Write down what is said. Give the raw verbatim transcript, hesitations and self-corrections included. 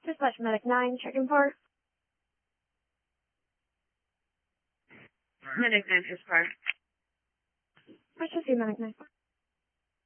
Dispatch Medic nine, checking for. Medic nine, Dispatch. I should see Medic nine.